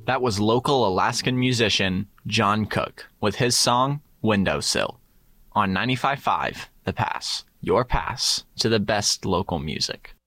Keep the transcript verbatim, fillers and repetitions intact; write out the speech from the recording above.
That was local Alaskan musician John Cook with his song Windowsill on ninety-five point five The Pass, your pass to the best local music.